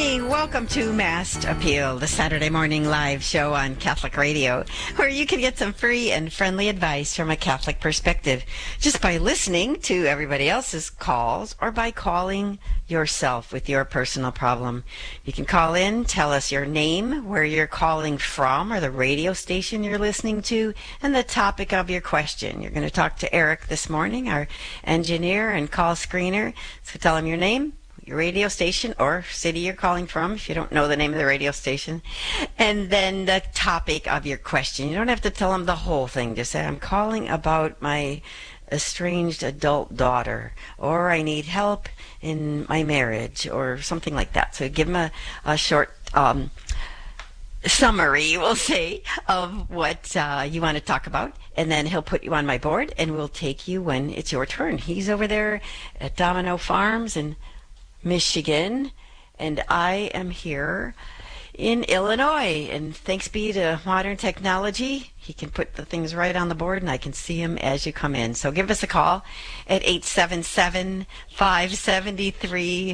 Hey, welcome to Mass Appeal, the Saturday morning live show on Catholic Radio, where you can get some free and friendly advice from a Catholic perspective just by listening to everybody else's calls or by calling yourself with your personal problem. You can call in, tell us your name, where you're calling from, or the radio station you're listening to, and the topic of your question. You're going to talk to Eric this morning, our engineer and call screener. So tell him your name, your radio station or city you're calling from if you don't know the name of the radio station, and then the topic of your question. You don't have to tell them the whole thing. Just say, I'm calling about my estranged adult daughter, or I need help in my marriage, or something like that. So give them a short summary, we'll say, of what you want to talk about, and then he'll put you on my board and we'll take you when it's your turn. He's over there at Domino Farms in Michigan, and I am here in Illinois, and thanks be to modern technology, he can put the things right on the board and I can see him as you come in. So give us a call at 877-573-7825,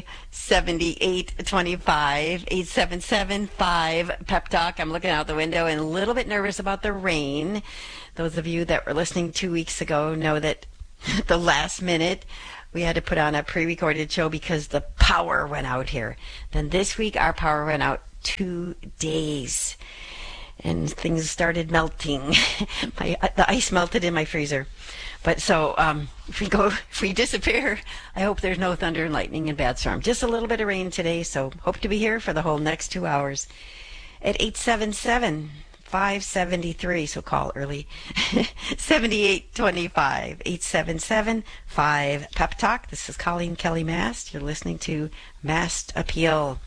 877-5-PEP-TALK. I'm looking out the window and a little bit nervous about the rain. Those of you that were listening 2 weeks ago know that at the last minute we had to put on a pre-recorded show because the power went out here. Then this week our power went out 2 days and things started melting. The ice melted in my freezer. But so if we disappear, I hope there's no thunder and lightning and bad storm. Just a little bit of rain today, so hope to be here for the whole next 2 hours at 877-573, so call early, 7825, 877-5-PEP-TALK. This is Colleen Kelly Mast. You're listening to Mass Appeal.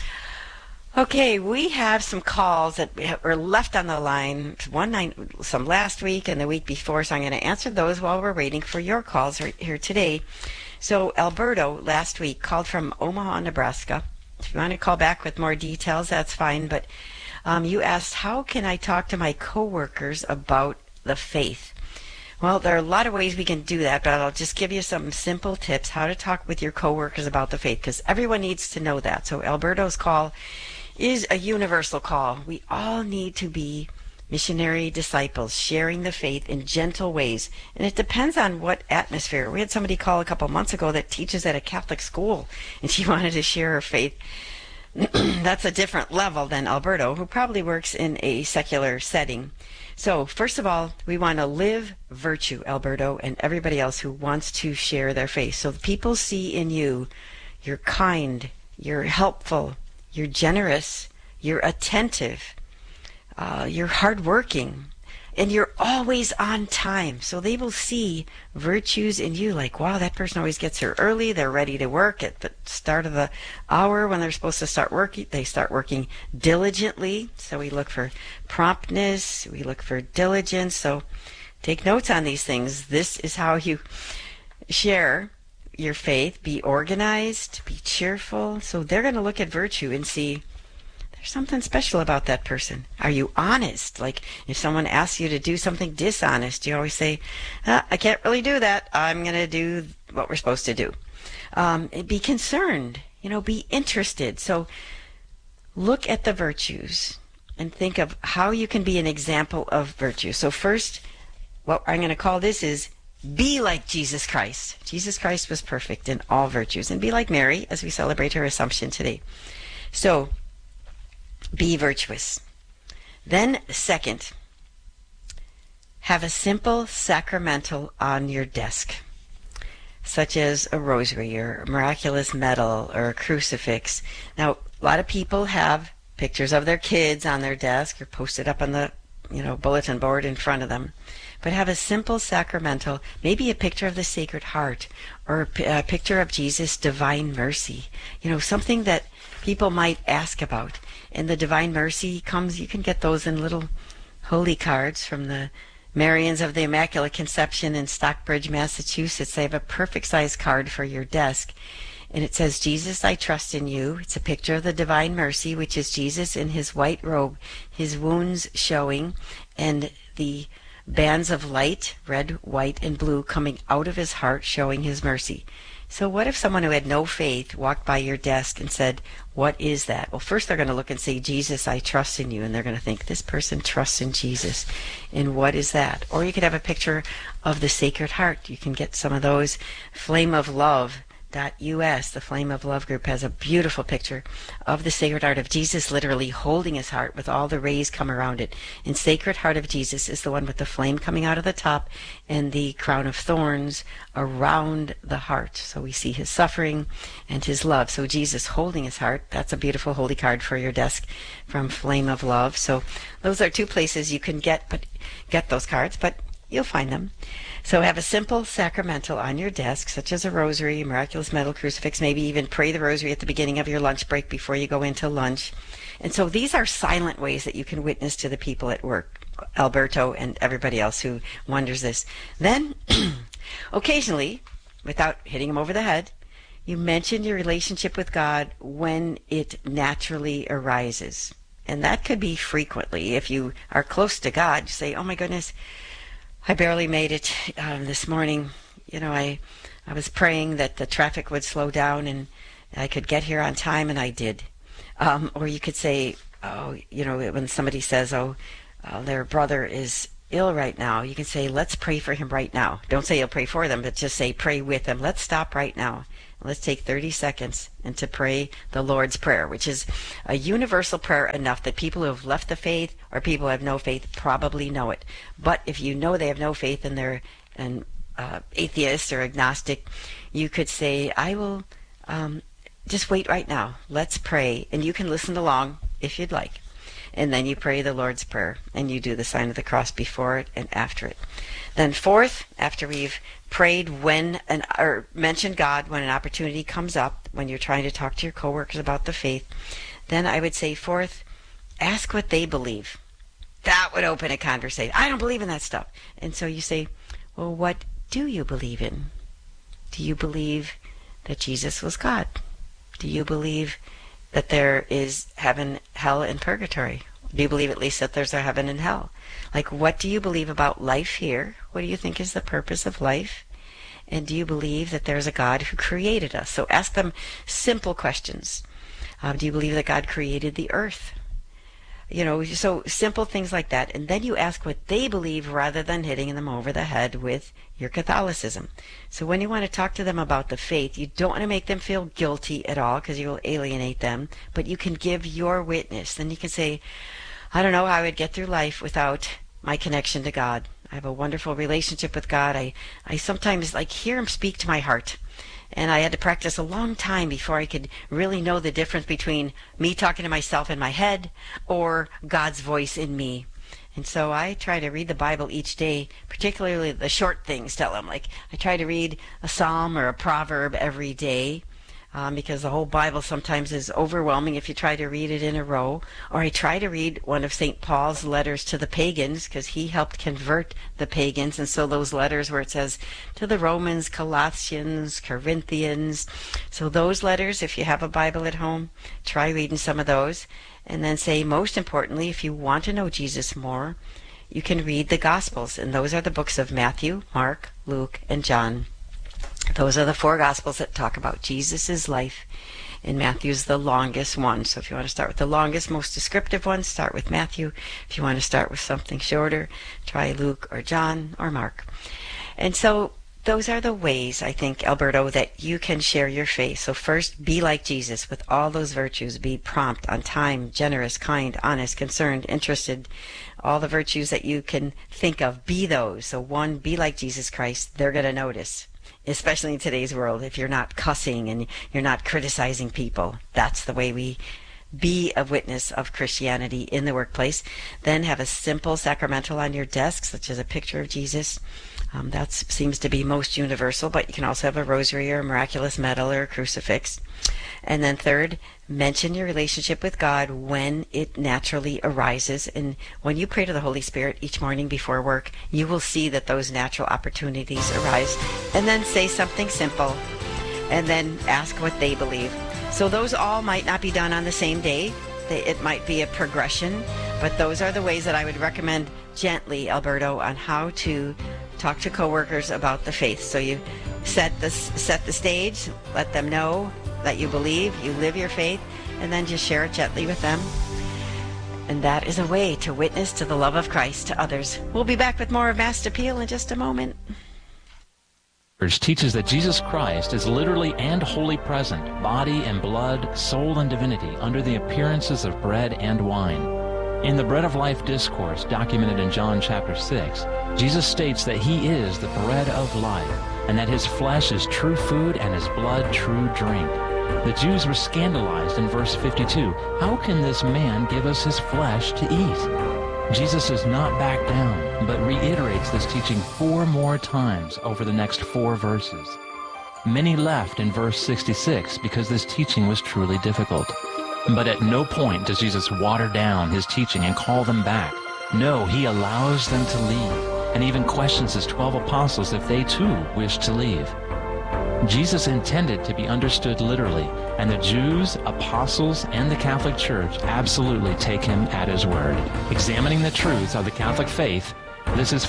Okay, we have some calls that were left on the line, some last week and the week before, so I'm going to answer those while we're waiting for your calls right here today. So Alberto last week called from Omaha, Nebraska. If you want to call back with more details, that's fine, but you asked, how can I talk to my coworkers about the faith? Well, there are a lot of ways we can do that, but I'll just give you some simple tips how to talk with your coworkers about the faith, because everyone needs to know that. So Alberto's call is a universal call. We all need to be missionary disciples, sharing the faith in gentle ways. And it depends on what atmosphere. We had somebody call a couple months ago that teaches at a Catholic school, and she wanted to share her faith. That's a different level than Alberto, who probably works in a secular setting. So first of all, we want to live virtue, Alberto, and everybody else who wants to share their faith. So people see in you, you're kind, you're helpful, you're generous, you're attentive, you're hardworking, and you're always on time. So they will see virtues in you, like, wow, that person always gets here early. They're ready to work at the start of the hour when they're supposed to start working. They start working diligently. So we look for promptness. We look for diligence. So take notes on these things. This is how you share your faith. Be organized, be cheerful. So they're going to look at virtue and see there's something special about that person. Are you honest? Like if someone asks you to do something dishonest, you always say, I can't really do that. I'm going to do what we're supposed to do. Be concerned, be interested. So look at the virtues and think of how you can be an example of virtue. So first, what I'm going to call this is be like Jesus Christ. Jesus Christ was perfect in all virtues. And be like Mary as we celebrate her Assumption today. So be virtuous. Then second, have a simple sacramental on your desk, such as a rosary or a miraculous medal or a crucifix. Now, a lot of people have pictures of their kids on their desk or posted up on the bulletin board in front of them. But have a simple sacramental, maybe a picture of the Sacred Heart or a picture of Jesus' divine mercy, something that people might ask about. And the Divine Mercy comes, you can get those in little holy cards from the Marians of the Immaculate Conception in Stockbridge, Massachusetts. They have a perfect size card for your desk. And it says, Jesus, I trust in you. It's a picture of the Divine Mercy, which is Jesus in his white robe, his wounds showing, and the bands of light, red, white, and blue, coming out of his heart, showing his mercy. So what if someone who had no faith walked by your desk and said, what is that? Well, first they're going to look and say, Jesus, I trust in you. And they're going to think, this person trusts in Jesus. And what is that? Or you could have a picture of the Sacred Heart. You can get some of those. Flameoflove.us, the Flame of Love group, has a beautiful picture of the Sacred Heart of Jesus literally holding his heart with all the rays come around it. And Sacred Heart of Jesus is the one with the flame coming out of the top and the crown of thorns around the heart. So we see his suffering and his love. So Jesus holding his heart, that's a beautiful holy card for your desk from Flame of Love. So those are two places you can get those cards, but you'll find them. So have a simple sacramental on your desk, such as a rosary, a miraculous medal, crucifix, maybe even pray the rosary at the beginning of your lunch break before you go into lunch. And so these are silent ways that you can witness to the people at work, Alberto and everybody else who wonders this. Then, occasionally, without hitting them over the head, you mention your relationship with God when it naturally arises. And that could be frequently. If you are close to God, you say, oh my goodness, I barely made it this morning. I was praying that the traffic would slow down and I could get here on time, and I did. Or you could say, when somebody says, their brother is ill right now, you can say, let's pray for him right now. Don't say you'll pray for them, but just say pray with them. Let's stop right now. Let's take 30 seconds and to pray the Lord's Prayer, which is a universal prayer enough that people who have left the faith or people who have no faith probably know it. But if you know they have no faith and they're an atheist or agnostic, you could say, I will just wait right now. Let's pray. And you can listen along if you'd like. And then you pray the Lord's Prayer, and you do the sign of the cross before it and after it. Then fourth, after we've prayed or mentioned God when an opportunity comes up, when you're trying to talk to your coworkers about the faith, then I would say fourth, ask what they believe. That would open a conversation. I don't believe in that stuff. And so you say, well, what do you believe in? Do you believe that Jesus was God? Do you believe that there is heaven, hell, and purgatory? Do you believe at least that there's a heaven and hell? Like, what do you believe about life here? What do you think is the purpose of life? And do you believe that there's a God who created us? So ask them simple questions. Do you believe that God created the earth? So simple things like that. And then you ask what they believe rather than hitting them over the head with your Catholicism. So when you want to talk to them about the faith, you don't want to make them feel guilty at all because you will alienate them, but you can give your witness. Then you can say, I don't know how I would get through life without my connection to God. I have a wonderful relationship with God. I sometimes hear him speak to my heart. And I had to practice a long time before I could really know the difference between me talking to myself in my head or God's voice in me. And so I try to read the Bible each day, particularly the short things, tell them. Like, I try to read a psalm or a proverb every day. Because the whole Bible sometimes is overwhelming if you try to read it in a row. Or I try to read one of St. Paul's letters to the pagans, because he helped convert the pagans. And so those letters where it says to the Romans, Colossians, Corinthians. So those letters, if you have a Bible at home, try reading some of those. And then say, most importantly, if you want to know Jesus more, you can read the Gospels. And those are the books of Matthew, Mark, Luke, and John. Those are the four Gospels that talk about Jesus' life, and Matthew's the longest one. So if you want to start with the longest, most descriptive one, start with Matthew. If you want to start with something shorter, try Luke or John or Mark. And so those are the ways, I think, Alberto, that you can share your faith. So first, be like Jesus with all those virtues. Be prompt, on time, generous, kind, honest, concerned, interested. All the virtues that you can think of, be those. So one, be like Jesus Christ. They're going to notice. Especially in today's world, if you're not cussing and you're not criticizing people. That's the way we be a witness of Christianity in the workplace. Then have a simple sacramental on your desk, such as a picture of Jesus. That seems to be most universal, but you can also have a rosary or a miraculous medal or a crucifix. And then third, mention your relationship with God when it naturally arises. And when you pray to the Holy Spirit each morning before work, you will see that those natural opportunities arise. And then say something simple, and then ask what they believe. So those all might not be done on the same day. It might be a progression, but those are the ways that I would recommend gently, Alberto, on how to talk to coworkers about the faith. So you set the stage, let them know that you believe, you live your faith, and then just share it gently with them. And that is a way to witness to the love of Christ to others. We'll be back with more of Mass Appeal in just a moment. Teaches that Jesus Christ is literally and wholly present, body and blood, soul and divinity, under the appearances of bread and wine. In the Bread of Life discourse documented in John chapter 6, Jesus states that he is the bread of life, and that his flesh is true food and his blood true drink. The Jews were scandalized in verse 52. How can this man give us his flesh to eat? Jesus does not back down, but reiterates this teaching 4 more times over the next 4 verses. Many left in verse 66 because this teaching was truly difficult. But at no point does Jesus water down his teaching and call them back. No, he allows them to leave, and even questions his 12 apostles if they too wish to leave. Jesus intended to be understood literally, and the Jews, apostles, and the Catholic Church absolutely take him at his word. Examining the truths of the Catholic faith, this is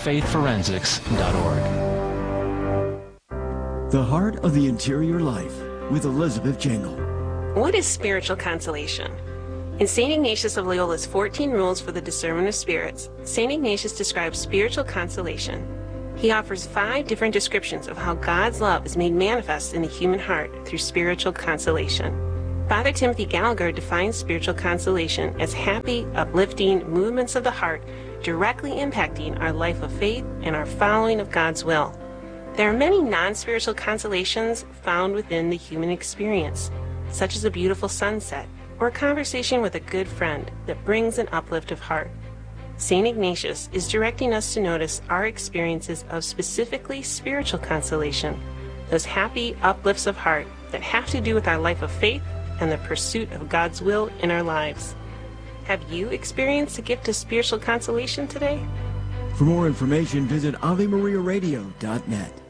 faithforensics.org. The Heart of the Interior Life with Elizabeth Jangle. What is spiritual consolation? In St. Ignatius of Loyola's 14 Rules for the Discernment of Spirits, St. Ignatius describes spiritual consolation. He offers 5 different descriptions of how God's love is made manifest in the human heart through spiritual consolation. Father Timothy Gallagher defines spiritual consolation as happy, uplifting movements of the heart directly impacting our life of faith and our following of God's will. There are many non-spiritual consolations found within the human experience, such as a beautiful sunset or a conversation with a good friend that brings an uplift of heart. St. Ignatius is directing us to notice our experiences of specifically spiritual consolation, those happy uplifts of heart that have to do with our life of faith and the pursuit of God's will in our lives. Have you experienced a gift of spiritual consolation today? For more information, visit AveMariaRadio.net.